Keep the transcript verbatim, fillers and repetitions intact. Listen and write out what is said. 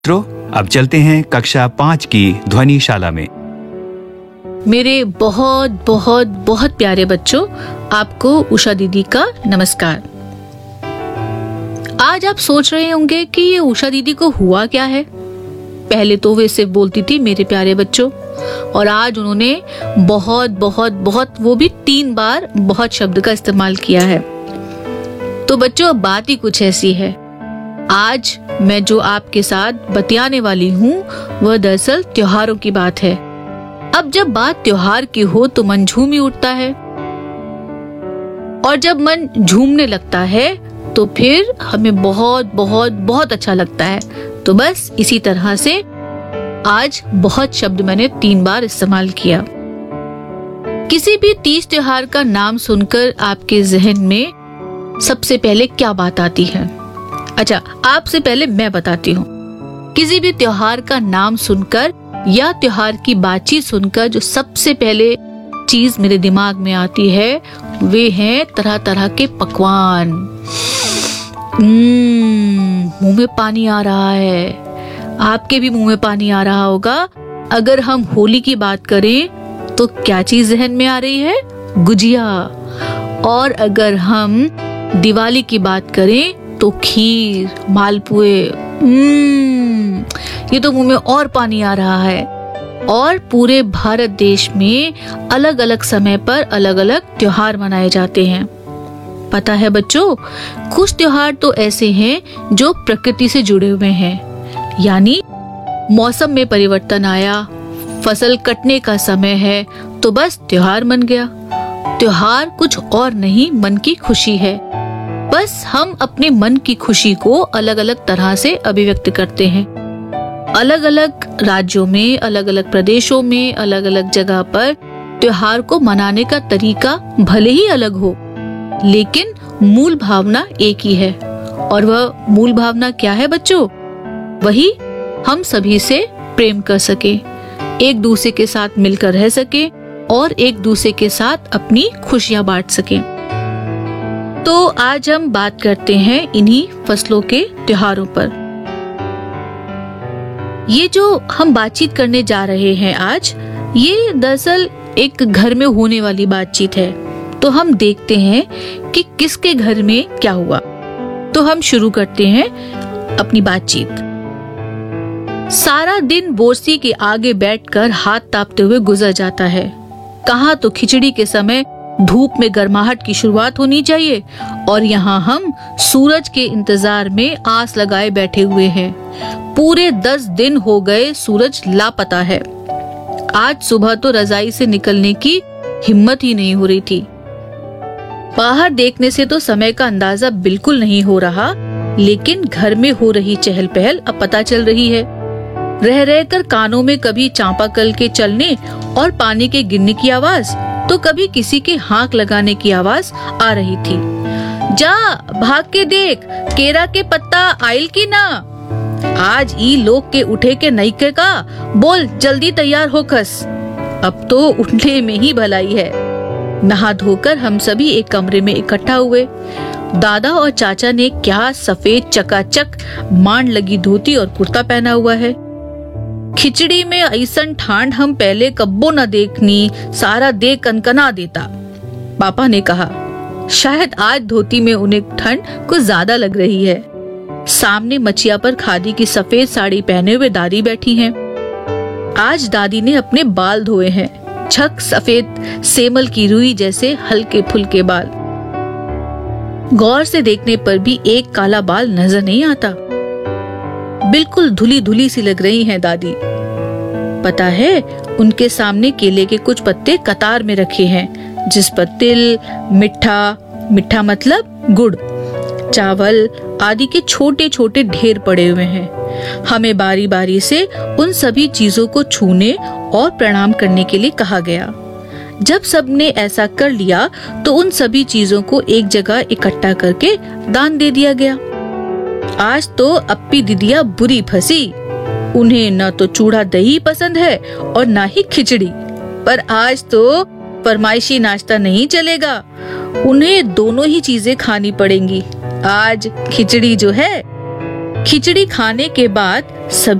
मित्रों, अब चलते हैं कक्षा पाँच की ध्वनिशाला में। मेरे बहुत बहुत बहुत प्यारे बच्चों, आपको उषा दीदी का नमस्कार। आज आप सोच रहे होंगे कि ये उषा दीदी को हुआ क्या है। पहले तो वे सिर्फ बोलती थी मेरे प्यारे बच्चों, और आज उन्होंने बहुत बहुत बहुत वो भी तीन बार बहुत शब्द का इस्तेमाल किया है। तो बच्चों, बात ही कुछ ऐसी है। आज मैं जो आपके साथ बतियाने वाली हूँ वह दरअसल त्योहारों की बात है। अब जब बात त्योहार की हो तो मन झूम ही उठता है, और जब मन झूमने लगता है तो फिर हमें बहुत बहुत बहुत अच्छा लगता है। तो बस इसी तरह से आज बहुत शब्द मैंने तीन बार इस्तेमाल किया। किसी भी तीज त्योहार का नाम सुनकर आपके जहन में सबसे पहले क्या बात आती है? अच्छा, आपसे पहले मैं बताती हूँ। किसी भी त्योहार का नाम सुनकर या त्योहार की बातचीत सुनकर जो सबसे पहले चीज मेरे दिमाग में आती है वे हैं तरह तरह के पकवान। मुंह में पानी आ रहा है, आपके भी मुंह में पानी आ रहा होगा। अगर हम होली की बात करें तो क्या चीज जहन में आ रही है? गुजिया। और अगर हम दिवाली की बात करें तो खीर, मालपुए। ये तो मुंह में और पानी आ रहा है। और पूरे भारत देश में अलग अलग समय पर अलग अलग त्योहार मनाए जाते हैं। पता है बच्चों, कुछ त्योहार तो ऐसे हैं जो प्रकृति से जुड़े हुए हैं, यानी मौसम में परिवर्तन आया, फसल कटने का समय है तो बस त्योहार बन गया। त्योहार कुछ और नहीं, मन की खुशी है। बस हम अपने मन की खुशी को अलग अलग तरह से अभिव्यक्त करते हैं। अलग अलग राज्यों में, अलग अलग प्रदेशों में, अलग अलग जगह पर त्योहार को मनाने का तरीका भले ही अलग हो, लेकिन मूल भावना एक ही है। और वह मूल भावना क्या है बच्चों? वही हम सभी से प्रेम कर सके, एक दूसरे के साथ मिलकर रह सके और एक दूसरे के साथ अपनी खुशियां बांट सके। तो आज हम बात करते हैं इन्हीं फसलों के त्योहारों पर। ये जो हम बातचीत करने जा रहे हैं आज, ये दरअसल एक घर में होने वाली बातचीत है। तो हम देखते हैं कि किसके घर में क्या हुआ। तो हम शुरू करते हैं अपनी बातचीत। सारा दिन बोरसी के आगे बैठकर हाथ तापते हुए गुजर जाता है। कहाँ तो खिचड़ी के समय धूप में गर्माहट की शुरुआत होनी चाहिए, और यहाँ हम सूरज के इंतजार में आस लगाए बैठे हुए हैं। पूरे दस दिन हो गए, सूरज लापता है। आज सुबह तो रजाई से निकलने की हिम्मत ही नहीं हो रही थी। बाहर देखने से तो समय का अंदाजा बिल्कुल नहीं हो रहा, लेकिन घर में हो रही चहल पहल अब पता चल रही है। रह रहकर कानों में कभी चांपाकल के चलने और पानी के गिरने की आवाज, तो कभी किसी के हाँक लगाने की आवाज आ रही थी। जा भाग के देख, केरा के पत्ता आइल की ना। आज ई लोग के उठे के नहीं के का, बोल जल्दी तैयार हो खस। अब तो उठने में ही भलाई है। नहा धोकर हम सभी एक कमरे में इकट्ठा हुए। दादा और चाचा ने क्या सफेद चकाचक मांड लगी धोती और कुर्ता पहना हुआ है। खिचड़ी में ऐसन ठांड हम पहले कब्बो न देखनी, सारा देह कनकना देता। पापा ने कहा। शायद आज धोती में उन्हें ठंड कुछ ज्यादा लग रही है। सामने मचिया पर खादी की सफेद साड़ी पहने हुए दादी बैठी हैं। आज दादी ने अपने बाल धोए हैं, छक सफेद सेमल की रुई जैसे हल्के फुल्के बाल। गौर से देखने पर भी एक काला बाल नजर नहीं आता। बिल्कुल धुली धुली सी लग रही हैं दादी। पता है, उनके सामने केले के कुछ पत्ते कतार में रखे हैं, जिस पर तिल, मिठा मिठा मतलब गुड़, चावल आदि के छोटे छोटे ढेर पड़े हुए हैं। हमें बारी बारी से उन सभी चीजों को छूने और प्रणाम करने के लिए कहा गया। जब सबने ऐसा कर लिया तो उन सभी चीजों को एक जगह इकट्ठा करके दान दे दिया गया। आज तो अप्पी दीदिया बुरी फंसी। उन्हें न तो चूड़ा दही पसंद है और न ही खिचड़ी, पर आज तो फरमाइशी नाश्ता नहीं चलेगा। उन्हें दोनों ही चीजें खानी पड़ेंगी। आज खिचड़ी जो है खिचड़ी खाने के बाद सभी